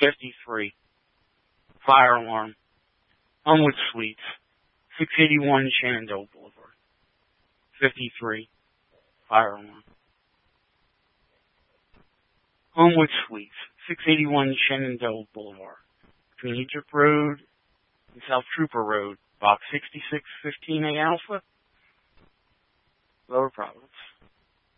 53. Fire alarm. Homewood Suites, 681 Shenandoah Boulevard. 53. Fire alarm. Homewood Suites, 681 Shenandoah Boulevard. Between Egypt Road and South Trooper Road, box 6615A Alpha, Lower Providence.